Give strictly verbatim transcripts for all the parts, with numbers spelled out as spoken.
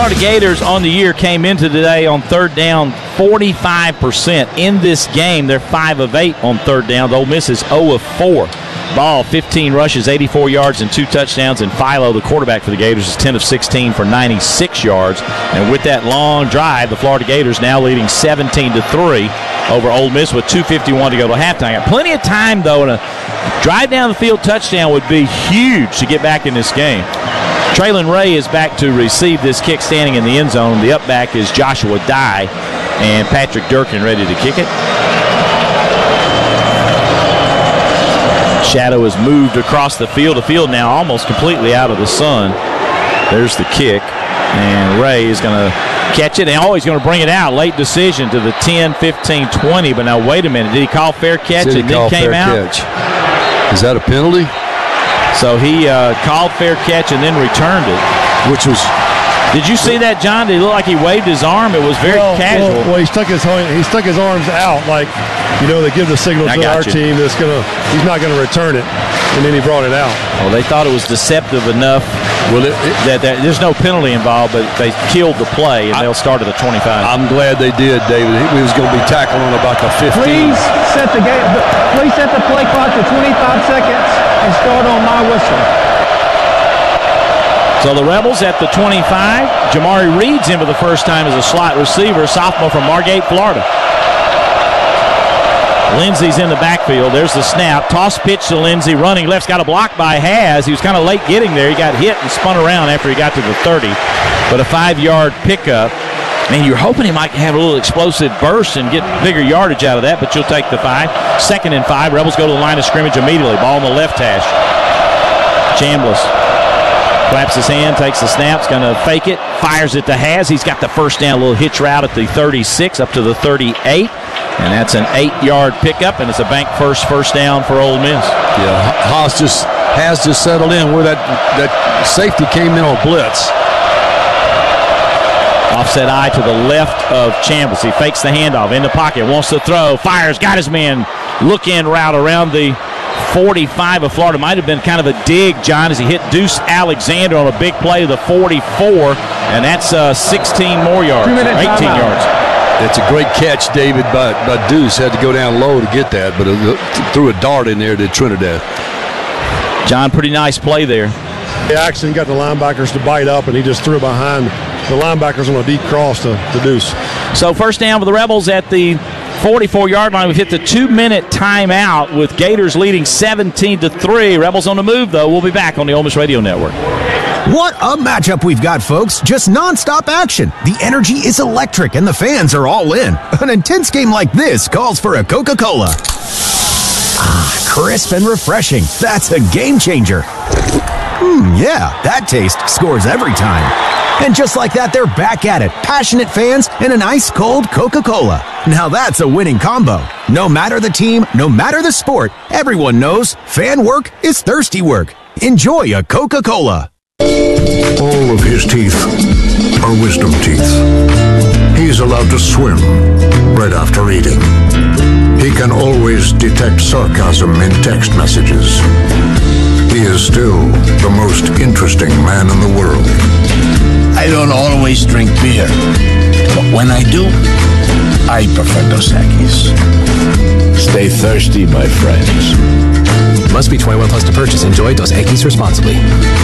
Florida Gators on the year came into today on third down forty-five percent. In this game, they're five of eight on third down. Ole Miss is zero of four. Ball, fifteen rushes, eighty-four yards, and two touchdowns. And Philo, the quarterback for the Gators, is ten of sixteen for ninety-six yards. And with that long drive, the Florida Gators now leading seventeen to three over Ole Miss with two fifty-one to go to halftime. Got plenty of time, though, and a drive down the field touchdown would be huge to get back in this game. Traylon Ray is back to receive this kick standing in the end zone. The up back is Joshua Dye, and Patrick Durkin ready to kick it. Shadow has moved across the field. The field now almost completely out of the sun. There's the kick, and Ray is going to catch it, and always going to bring it out. Late decision to the ten, fifteen, twenty, but now wait a minute. Did he call fair catch Did he and call then came fair out? Catch? Is that a penalty? So he uh, called fair catch and then returned it. Which was... Did you see that, John? Did it look like he waved his arm? It was very well, casual. Well, well, he stuck his he stuck his arms out like, you know, they give the signal I to our you. team that's gonna he's not gonna return it, and then he brought it out. Well, they thought it was deceptive enough well, it, it, that, that there's no penalty involved, but they killed the play, and I, they'll start at the twenty-five. I'm glad they did, David. He was going to be tackled on about the fifteen. Please set the game. Please set the play clock to twenty-five seconds and start on my whistle. So the Rebels at the twenty-five. Jamari Reed's in for the first time as a slot receiver, sophomore from Margate, Florida. Lindsey's in the backfield. There's the snap. Toss pitch to Lindsey. Running left's got a block by Haz. He was kind of late getting there. He got hit and spun around after he got to the thirty. But a five-yard pickup. Man, you're hoping he might have a little explosive burst and get bigger yardage out of that, but you'll take the five. Second and five. Rebels go to the line of scrimmage immediately. Ball on the left hash. Chambliss claps his hand, takes the snap, is going to fake it, fires it to Haz. He's got the first down, a little hitch route at the thirty-six up to the thirty-eight, and that's an eight-yard pickup, and it's a bank first first down for Ole Miss. Yeah, Haas just has just settled in where that, that safety came in on blitz. Offset eye to the left of Chambliss. He fakes the handoff in the pocket, wants to throw, fires, got his man. Look-in route around the forty-five of Florida. Might have been kind of a dig, John, as he hit Deuce Alexander on a big play to the forty-four, and that's uh, sixteen more yards, eighteen yards. It's a great catch, David, by, by Deuce. Had to go down low to get that, but it, threw a dart in there to Trinidad. John, pretty nice play there. Jackson got the linebackers to bite up, and he just threw behind the linebackers on a deep cross to, to Deuce. So first down for the Rebels at the forty-four-yard line. We've hit the two-minute timeout with Gators leading seventeen to three. Rebels on the move, though. We'll be back on the Ole Miss Radio Network. What a matchup we've got, folks. Just nonstop action. The energy is electric, and the fans are all in. An intense game like this calls for a Coca-Cola. Ah, crisp and refreshing. That's a game changer. Hmm, yeah, that taste scores every time. And just like that, they're back at it. Passionate fans and an ice-cold Coca-Cola. Now that's a winning combo. No matter the team, no matter the sport, everyone knows fan work is thirsty work. Enjoy a Coca-Cola. All of his teeth are wisdom teeth. He's allowed to swim right after eating. He can always detect sarcasm in text messages. He is still the most interesting man in the world. I don't always drink beer, but when I do, I prefer Dos Equis. Stay thirsty, my friends. Must be twenty-one plus to purchase. Enjoy Dos Equis responsibly.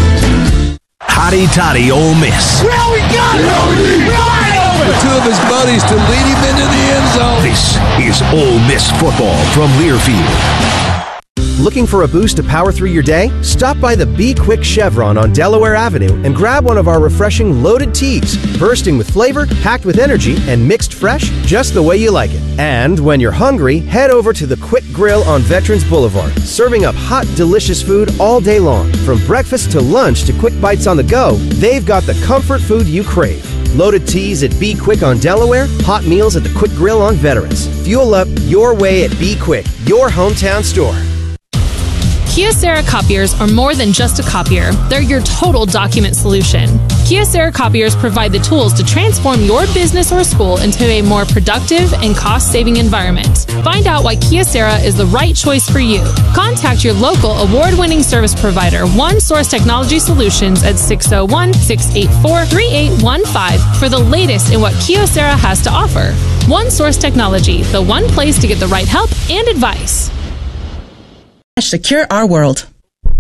Hotty toddy Ole Miss. Well, we got it! We got it! For two of his buddies to lead him into the end zone. This is Ole Miss football from Learfield. Looking for a boost to power through your day? Stop by the Be Quick Chevron on Delaware Avenue and grab one of our refreshing loaded teas, bursting with flavor, packed with energy, and mixed fresh just the way you like it. And when you're hungry, head over to the Quick Grill on Veterans Boulevard, serving up hot, delicious food all day long. From breakfast to lunch to quick bites on the go, they've got the comfort food you crave. Loaded teas at Be Quick on Delaware, hot meals at the Quick Grill on Veterans. Fuel up your way at Be Quick, your hometown store. Kyocera copiers are more than just a copier. They're your total document solution. Kyocera copiers provide the tools to transform your business or school into a more productive and cost-saving environment. Find out why Kyocera is the right choice for you. Contact your local award-winning service provider, One Source Technology Solutions, at six oh one, six eight four, three eight one five for the latest in what Kyocera has to offer. One Source Technology, the one place to get the right help and advice. Secure our world.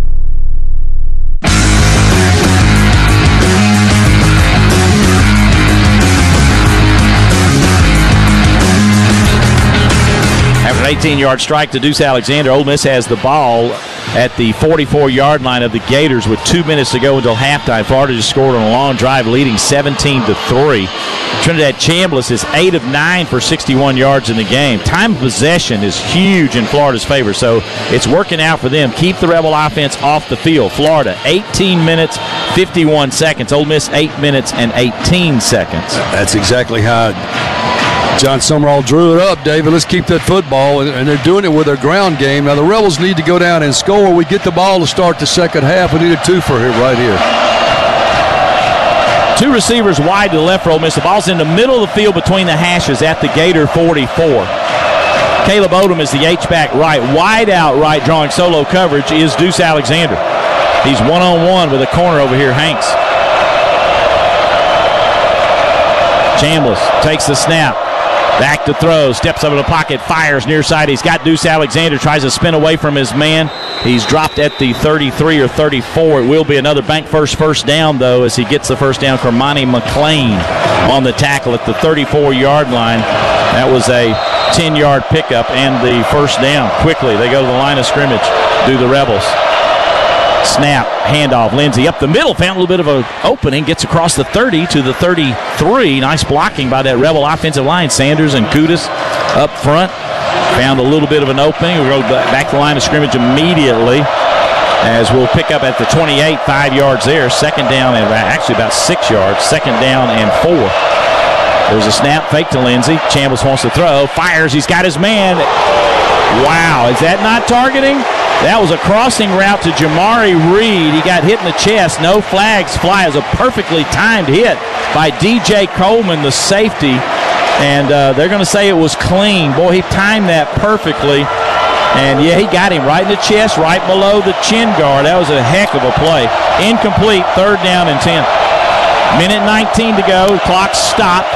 After an eighteen-yard strike to Deuce Alexander, Ole Miss has the ball at the forty-four-yard line of the Gators with two minutes to go until halftime. Florida just scored on a long drive, leading seventeen to three. Trinidad Chambliss is eight of nine for sixty-one yards in the game. Time of possession is huge in Florida's favor, so it's working out for them. Keep the Rebel offense off the field. Florida, eighteen minutes, fifty-one seconds. Ole Miss, eight minutes and eighteen seconds. That's exactly how John Summerall drew it up, David. Let's keep that football, and they're doing it with their ground game. Now, the Rebels need to go down and score. We get the ball to start the second half. We need a two for here right here. Two receivers wide to the left for Ole Miss. The ball's in the middle of the field between the hashes at the Gator forty-four. Caleb Odom is the H-back right. Wide out right, drawing solo coverage, is Deuce Alexander. He's one-on-one with a corner over here, Hanks. Chambliss takes the snap. Back to throw, steps up in the pocket, fires near side. He's got Deuce Alexander, tries to spin away from his man. He's dropped at the thirty-three or thirty-four. It will be another bank first first down, though, as he gets the first down from Monty McClain on the tackle at the thirty-four-yard line. That was a ten-yard pickup and the first down. Quickly, they go to the line of scrimmage, do the Rebels. Snap, handoff, Lindsey up the middle, found a little bit of an opening, gets across the thirty to the thirty-three. Nice blocking by that Rebel offensive line. Sanders and Kudus up front. Found a little bit of an opening. We'll go back to the line of scrimmage immediately as we'll pick up at the twenty-eight, five yards there. Second down, and actually about six yards. Second down and four. There's a snap, fake to Lindsey. Chambliss wants to throw, fires, he's got his man. Wow, is that not targeting? That was a crossing route to Jamari Reed. He got hit in the chest. No flags fly. It was a perfectly timed hit by D J Coleman, the safety. And uh, they're going to say it was clean. Boy, he timed that perfectly. And, yeah, he got him right in the chest, right below the chin guard. That was a heck of a play. Incomplete, third down and ten. Minute nineteen to go. The clock stopped.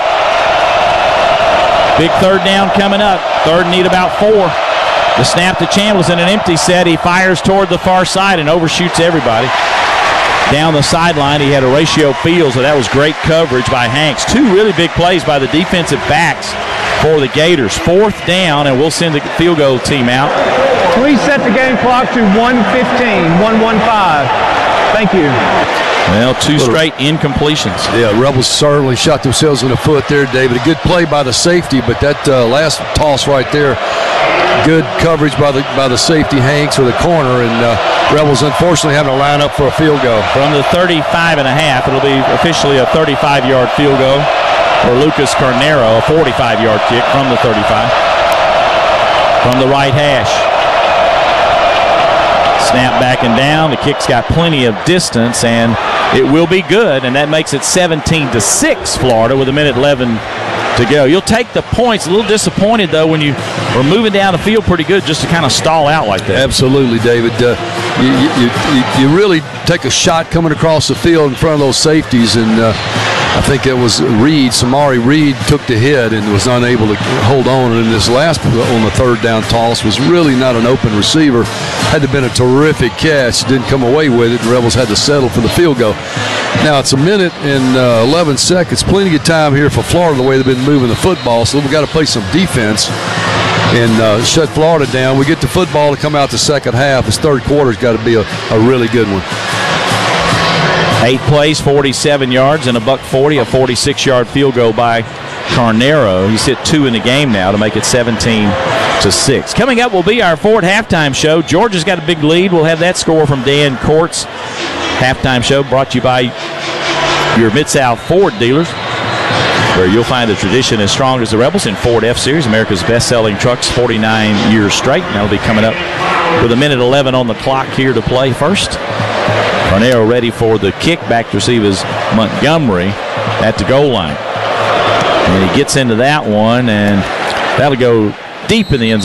Big third down coming up. Third need about four. The snap to Chambliss in an empty set. He fires toward the far side and overshoots everybody. Down the sideline, he had Horatio Fields, so that was great coverage by Hanks. Two really big plays by the defensive backs for the Gators. Fourth down, and we'll send the field goal team out. Please set the game clock to one fifteen, one fifteen. Thank you. Well, two straight incompletions. Yeah, Rebels certainly shot themselves in the foot there, David. A good play by the safety, but that uh, last toss right there, good coverage by the by the safety, Hanks, or the corner, and uh, Rebels unfortunately having to line up for a field goal. From the thirty-five and a half, it'll be officially a thirty-five-yard field goal for Lucas Carnero, a forty-five-yard kick from the thirty-five. From the right hash. Snap back and down. The kick's got plenty of distance, and it will be good, and that makes it seventeen to six, Florida, with a minute eleven to go. You'll take the points. A little disappointed, though, when you were moving down the field pretty good just to kind of stall out like that. Absolutely, David. Uh, you, you, you, you really take a shot coming across the field in front of those safeties, and uh, I think it was Reed, Samari Reed, took the hit and was unable to hold on. And this last on the third down toss was really not an open receiver. Had to have been a terrific catch. Didn't come away with it. The Rebels had to settle for the field goal. Now it's a minute and uh, eleven seconds. Plenty of time here for Florida the way they've been moving the football. So we've got to play some defense and uh, shut Florida down. We get the football to come out the second half. This third quarter's got to be a, a really good one. Eight plays, forty-seven yards, and a buck forty, a forty-six-yard field goal by Carnero. He's hit two in the game now to make it seventeen to six. Coming up will be our Ford halftime show. Georgia's got a big lead. We'll have that score from Dan Courts. Halftime show brought to you by your Mid-South Ford dealers, where you'll find a tradition as strong as the Rebels in Ford F-Series, America's best-selling trucks, forty-nine years straight. That'll be coming up with a minute eleven on the clock here to play. First, Arnero ready for the kick. Back to receive is Montgomery at the goal line. And he gets into that one, and that'll go deep in the end zone.